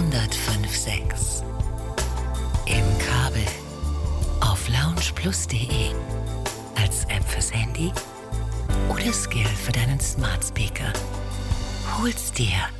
1056. Im Kabel auf loungeplus.de, als App fürs Handy oder Skill für deinen Smart Speaker. Hol's dir